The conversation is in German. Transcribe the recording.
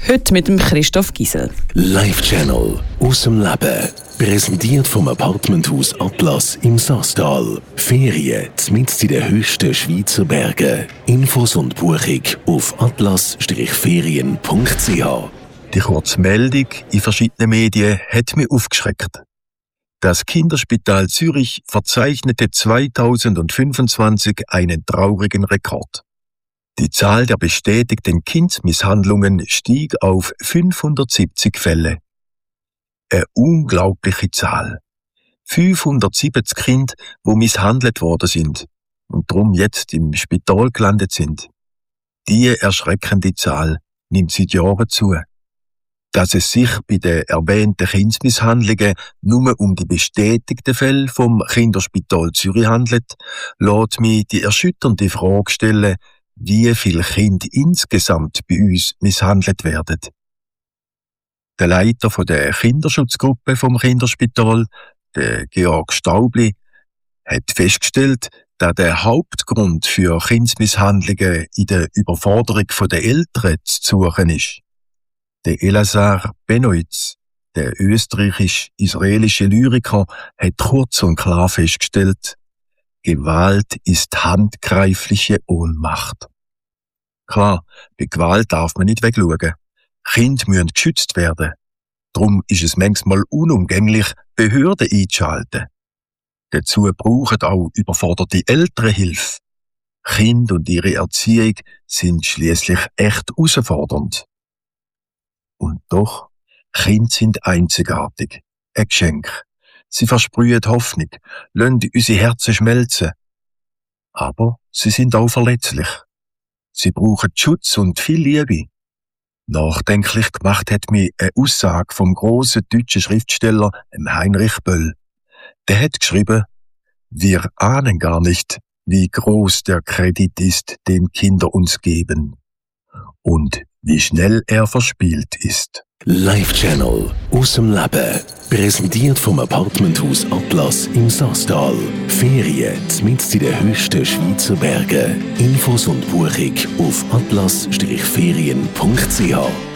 Heute mit dem Christoph Giesel. Live Channel aus dem Leben. Präsentiert vom Apartmenthaus Atlas im Saastal. Ferien mitten in den höchsten Schweizer Bergen. Infos und Buchung auf atlas-ferien.ch. Die kurze Meldung in verschiedenen Medien hat mich aufgeschreckt. Das Kinderspital Zürich verzeichnete 2025 einen traurigen Rekord. Die Zahl der bestätigten Kindsmisshandlungen stieg auf 570 Fälle. Eine unglaubliche Zahl. 570 Kinder, die misshandelt worden sind und darum jetzt im Spital gelandet sind. Diese erschreckende Zahl nimmt seit Jahren zu. Dass es sich bei den erwähnten Kindsmisshandlungen nur um die bestätigten Fälle vom Kinderspital Zürich handelt, lässt mich die erschütternde Frage stellen, wie viele Kinder insgesamt bei uns misshandelt werden. Der Leiter der Kinderschutzgruppe vom Kinderspital, der Georg Staubli, hat festgestellt, dass der Hauptgrund für Kindsmisshandlungen in der Überforderung der Eltern zu suchen ist. Der Elazar Benoitz, der österreichisch-israelische Lyriker, hat kurz und klar festgestellt, Gewalt ist handgreifliche Ohnmacht. Klar, bei Gewalt darf man nicht wegschauen. Kinder müssen geschützt werden. Darum ist es manchmal unumgänglich, Behörden einzuschalten. Dazu brauchen auch überforderte Eltern Hilfe. Kinder und ihre Erziehung sind schließlich echt herausfordernd. Und doch, Kinder sind einzigartig. Ein Geschenk. Sie versprühen Hoffnung, lassen unsere Herzen schmelzen. Aber sie sind auch verletzlich. Sie brauchen Schutz und viel Liebe. Nachdenklich gemacht hat mich eine Aussage vom grossen deutschen Schriftsteller Heinrich Böll. Der hat geschrieben, wir ahnen gar nicht, wie groß der Kredit ist, den Kinder uns geben. Und wie schnell er verspielt ist. Live Channel aus dem Leben. Präsentiert vom Apartmenthaus Atlas im Saastal. Ferien mitten in den höchsten Schweizer Bergen. Infos und Buchung auf atlas-ferien.ch.